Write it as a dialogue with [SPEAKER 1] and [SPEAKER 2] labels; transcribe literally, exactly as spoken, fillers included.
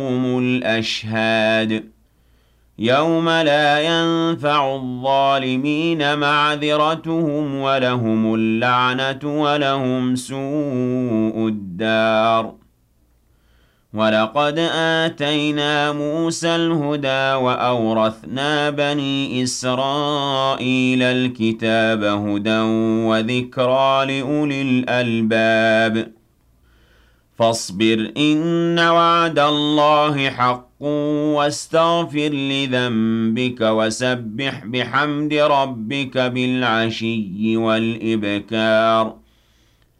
[SPEAKER 1] الأشهاد يوم لا ينفع الظالمين معذرتهم ولهم اللعنة ولهم سوء الدار ولقد آتينا موسى الهدى وأورثنا بني إسرائيل الكتاب هدى وذكرى لأولي الألباب فاصبر إن وعد الله حق واستغفر لذنبك وسبح بحمد ربك بالعشي والإبكار